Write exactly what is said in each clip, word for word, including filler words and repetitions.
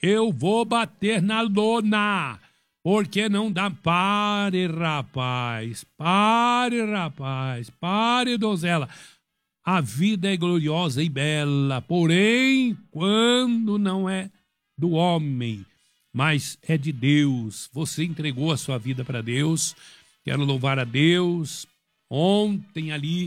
eu vou bater na lona. Porque não dá. Pare, rapaz. Pare, rapaz. Pare, donzela. A vida é gloriosa e bela, porém, quando não é do homem, mas é de Deus. Você entregou a sua vida para Deus. Quero louvar a Deus. Ontem ali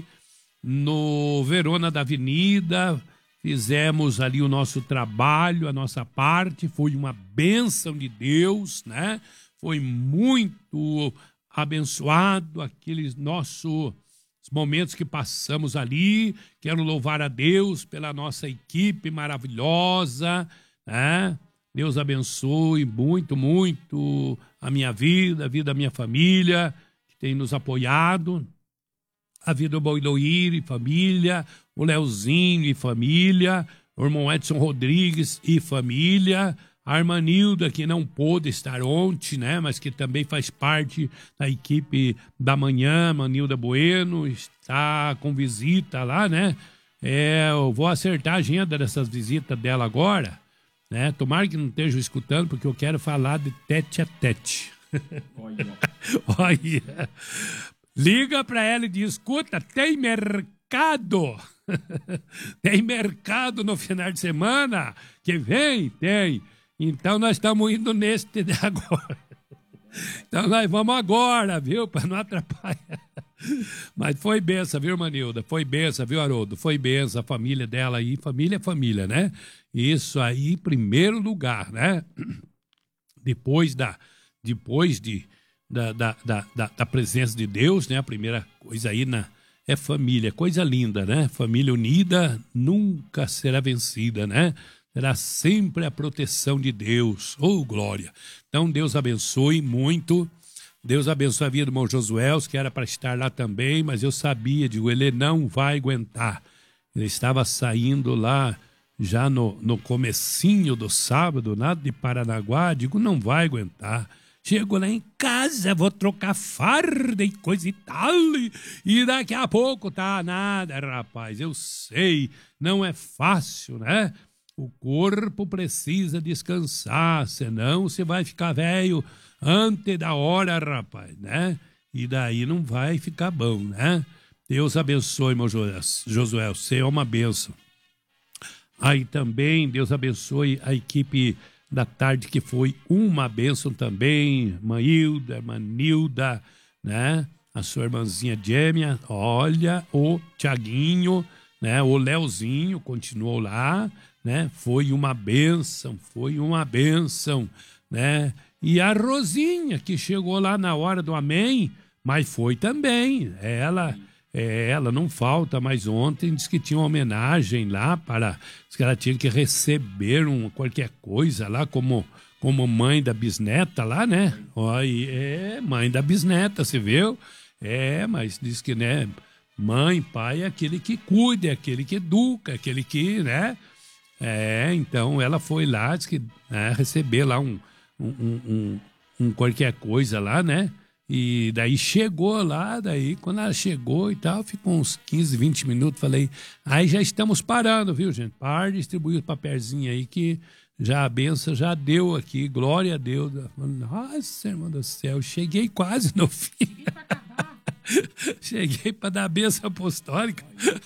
no Verona da Avenida, fizemos ali o nosso trabalho, a nossa parte. Foi uma bênção de Deus, né? Foi muito abençoado aqueles nossos momentos que passamos ali. Quero louvar a Deus pela nossa equipe maravilhosa, né? Deus abençoe muito, muito a minha vida, a vida da minha família, que tem nos apoiado, a vida do Boiloir e família, o Leozinho e família, o irmão Edson Rodrigues e família, a irmã Nilda, que não pôde estar ontem, né, mas que também faz parte da equipe da manhã, a Nilda Bueno, está com visita lá, né? É, eu vou acertar a agenda dessas visitas dela agora, né? Tomara que não esteja escutando, porque eu quero falar de tete a tete. Olha. Olha. Liga para ela e diz, escuta, tem mercado? Tem mercado no final de semana? Que vem? Tem. Então nós estamos indo neste de agora. Então nós vamos agora, viu? Para não atrapalhar. Mas foi benção, viu, Manilda? Foi benção, viu, Haroldo? Foi benção, a família dela aí. Família é família, né? Isso aí em primeiro lugar, né? Depois da... Depois de... Da, da, da, da presença de Deus, né? A primeira coisa aí na, é família, coisa linda, né? Família unida nunca será vencida, né? Será sempre a proteção de Deus. Oh, glória! Então, Deus abençoe muito. Deus abençoe a vida do irmão Josué, que era para estar lá também, mas eu sabia, digo, ele não vai aguentar. Ele estava saindo lá já no, no comecinho do sábado, nada de Paranaguá, digo, não vai aguentar. Chego lá em casa, vou trocar farda e coisa e tal, e daqui a pouco tá nada, rapaz, eu sei, não é fácil, né? O corpo precisa descansar, senão você vai ficar velho antes da hora, rapaz, né? E daí não vai ficar bom, né? Deus abençoe, irmão Josué, você é uma bênção. Aí também, Deus abençoe a equipe da tarde, que foi uma bênção também, Maílda, Manilda, né? A sua irmãzinha Gêmea, olha, o Tiaguinho, né? O Leozinho continuou lá, né? Foi uma bênção, foi uma bênção, né? E a Rosinha, que chegou lá na hora do amém, mas foi também, ela... É, ela não falta, mas ontem disse que tinha uma homenagem lá para... Disse que ela tinha que receber um, qualquer coisa lá, como, como mãe da bisneta lá, né? Olha, é, mãe da bisneta, você viu? É, mas diz que, né, mãe, pai é aquele que cuida, é aquele que educa, é aquele que, né? É, então ela foi lá, disse que, né, receber lá um, um, um, um, um qualquer coisa lá, né? E daí chegou lá, daí quando ela chegou e tal, ficou uns quinze, vinte minutos, falei, aí já estamos parando, viu, gente? Para de distribuir os papelzinhos aí que já a benção já deu aqui, glória a Deus. Nossa, irmão do céu, cheguei quase no fim. Cheguei para dar a benção apostólica.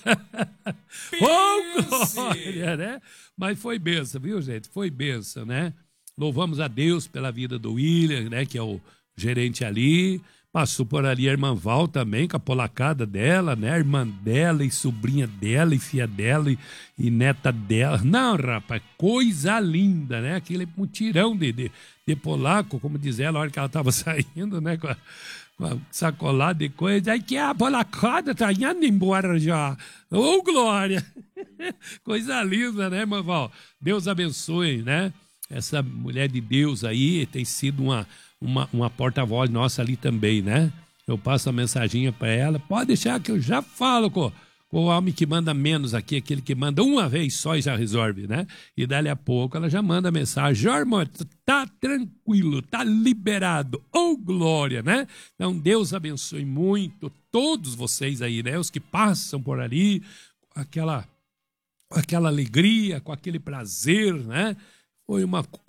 Oh, glória, né? Mas foi benção, viu, gente? Foi benção, né? Louvamos a Deus pela vida do William, né, que é o gerente ali. Passou por ali a irmã Val também, com a polacada dela, né? A irmã dela e sobrinha dela e filha dela e, e neta dela. Não, rapaz, coisa linda, né? Aquele mutirão de, de, de polaco, como diz ela, a hora que ela estava saindo, né? Com a, com a sacolada de coisa. Aí que a polacada tá indo embora já. Ô, oh, glória! Coisa linda, né, irmã Val? Deus abençoe, né? Essa mulher de Deus aí tem sido uma... uma, uma porta-voz nossa ali também, né? Eu passo a mensaginha para ela, pode deixar que eu já falo com, com o homem que manda menos aqui, aquele que manda uma vez só e já resolve, né? E dali a pouco ela já manda mensagem, ó, irmão, tá tranquilo, tá liberado, ô, oh, glória, né? Então Deus abençoe muito todos vocês aí, né? Os que passam por ali, com aquela, com aquela alegria, com aquele prazer, né? Foi uma